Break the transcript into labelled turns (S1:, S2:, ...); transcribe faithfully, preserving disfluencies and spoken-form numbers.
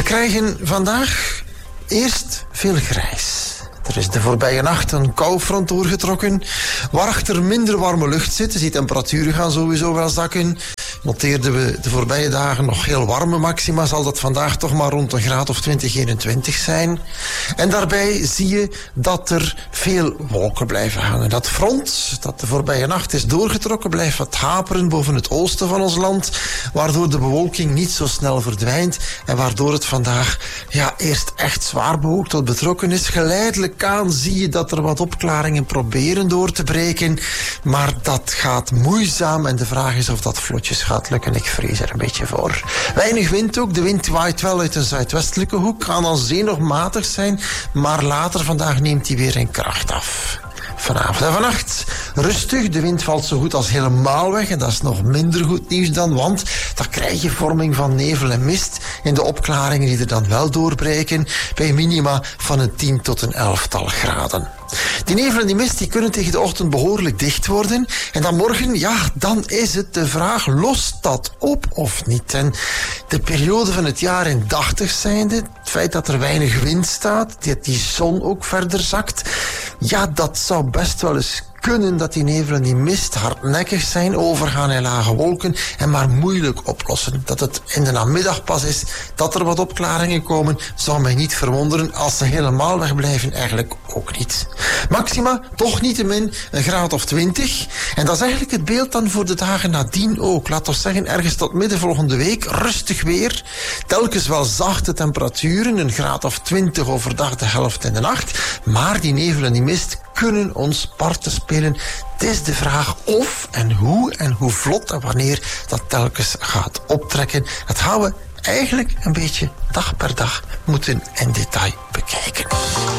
S1: krijgen vandaag eerst veel grijs. Er is de voorbije nacht een koufront doorgetrokken, waarachter minder warme lucht zit. Dus die temperaturen gaan sowieso wel zakken. Noteerden we de voorbije dagen nog heel warme maxima, zal dat vandaag toch maar rond een graad of twintig, eenentwintig zijn. En daarbij zie je dat er veel wolken blijven hangen. Dat front, dat de voorbije nacht is doorgetrokken, blijft wat haperen boven het oosten van ons land, waardoor de bewolking niet zo snel verdwijnt en waardoor het vandaag ja, eerst echt zwaar bewolkt tot betrokken is. Geleidelijk aan zie je dat er wat opklaringen proberen door te breken, maar dat gaat moeizaam en de vraag is of dat vlotjes gaat lukken. Ik vrees er een beetje voor. Weinig wind ook. De wind waait wel uit een zuidwestelijke hoek, kan aan zee nog matig zijn, maar later vandaag neemt hij weer in kracht af. Vanavond en vannacht rustig. De wind valt zo goed als helemaal weg. En dat is nog minder goed nieuws dan, want dan krijg je vorming van nevel en mist in de opklaringen die er dan wel doorbreken, bij minima van een tien tot een elftal graden. Die nevel en die mist die kunnen tegen de ochtend behoorlijk dicht worden. En dan morgen, ja, dan is het de vraag, lost dat op of niet? En de periode van het jaar indachtig zijnde, het feit dat er weinig wind staat, dat die zon ook verder zakt, ja, dat zou best wel eens kunnen dat die nevel en die mist hardnekkig zijn, overgaan in lage wolken en maar moeilijk oplossen. Dat het in de namiddag pas is dat er wat opklaringen komen, zou mij niet verwonderen. Als ze helemaal wegblijven, eigenlijk ook niet. Maxima, toch niettemin een graad of twintig. En dat is eigenlijk het beeld dan voor de dagen nadien ook. Laat ons zeggen, ergens tot midden volgende week, rustig weer. Telkens wel zachte temperaturen, een graad of twintig overdag, de helft in de nacht. Maar die nevel en die mist kunnen ons parten spelen. Het is de vraag of en hoe en hoe vlot en wanneer dat telkens gaat optrekken. Dat gaan we eigenlijk een beetje dag per dag moeten in detail bekijken.